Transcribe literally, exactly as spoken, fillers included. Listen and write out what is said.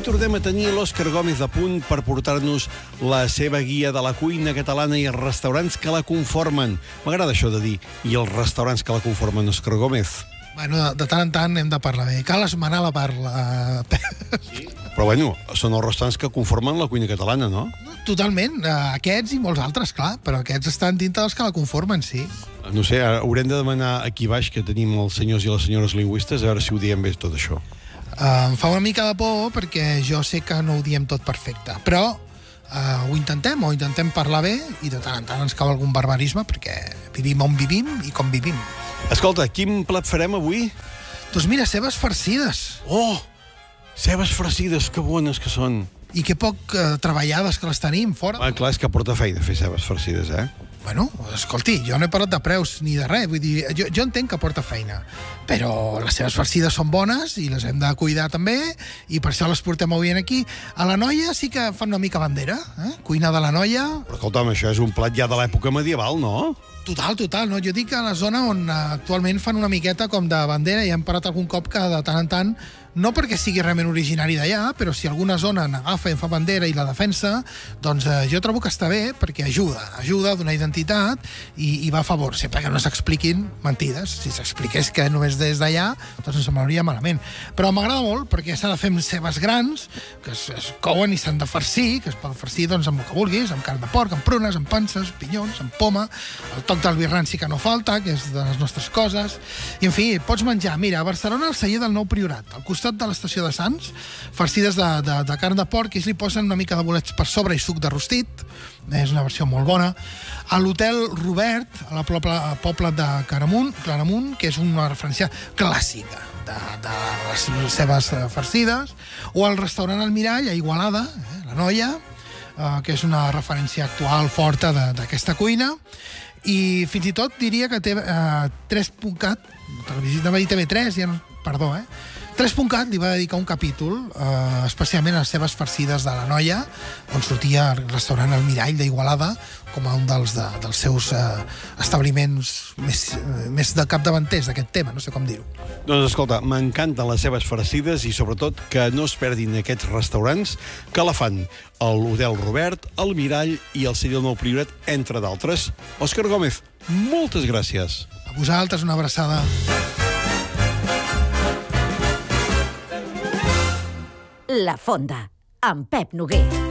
tornem a tenir l'Òscar Gómez a punt per portar-nos la seva guia de la cuina catalana i els restaurants que la conformen. M'agrada això de dir, i els restaurants que la conformen, Òscar Gómez. Bueno, de tant en tant hem de parlar bé. Cal esmenar la parla. Sí? Però bueno, són els restaurants que conformen la cuina catalana, no? Totalment. Aquests i molts altres, clar. Però aquests estan dintre dels que la conformen, sí. No sé, haurem de demanar aquí baix, que tenim els senyors i les senyores lingüistes, a veure si ho diem bé tot això. Uh, em fa una mica de por perquè jo sé que no ho diem tot perfecte, però uh, ho intentem, o intentem parlar bé, i de tant en tant ens cau algun barbarisme perquè vivim on vivim i com vivim. Escolta, quin plat farem avui? Doncs mira, cebes farcides. Oh! Cebes farcides, que bones que són. I que poc uh, treballades que les tenim fora. Ah, clar, és que porta feina fer cebes farcides, eh? Bueno, escolti, jo no he parlat de preus ni de res, vull dir, jo, jo entenc que porta feina, però les seves farcides són bones i les hem de cuidar també, i per això les portem avui aquí. A la Noia sí que fan una mica bandera, eh? Cuina de la Noia. Però escolta'm, això és un plat ja de l'època medieval, no? Total, total, no? Jo dic que a la zona on actualment fan una miqueta com de bandera, i hem parat algun cop que de tant en tant, no perquè sigui realment originari d'allà, però si alguna zona n'agafa i en fa bandera i la defensa, doncs eh, jo trobo que està bé perquè ajuda, ajuda a donar identitat i, i va a favor, sempre que no s'expliquin mentides. Si s'expliqués que només des d'allà, doncs ens semblaria malament. Però m'agrada molt perquè s'ha de fer amb cebes grans, que es, es couen i s'han de farcir, que es poden farcir doncs, amb el que vulguis, amb carn de porc, amb prunes, amb panses, pinyons, amb poma, el toc del vi ranci que no falta, que és de les nostres coses. I, en fi, pots menjar. Mira, a Barcelona, al celler del Nou Priorat, al costat de l'estació de Sants, farcides de, de, de carn de porc, i li posen una mica de bolets per sobre i suc de rostit. És una versió molt bona. A l'Hotel Robert, a la poble, a poble de Claramunt, Claramunt, que és una referència clàssica de, de les seves farcides. O al restaurant El Mirall, a Igualada, eh, la Noia, eh, que és una referència actual forta d'aquesta cuina. I fins i tot diria que té eh, tres punt cat, televisió de T V tres, ja no, perdó, eh? tres punt cat li va dedicar un capítol eh, especialment a les seves farcides de la Noia, on sortia el restaurant El Mirall d'Igualada com a un dels, de, dels seus eh, establiments més, eh, més de capdavanters d'aquest tema, no sé com dir-ho. Doncs escolta, m'encanten les seves farcides i sobretot que no es perdin aquests restaurants que la fan a l'Hotel Robert, El Mirall i el celler del Nou Priorat, entre d'altres. Òscar Gómez, moltes gràcies. A vosaltres una abraçada. La Fonda, amb Pep Noguer.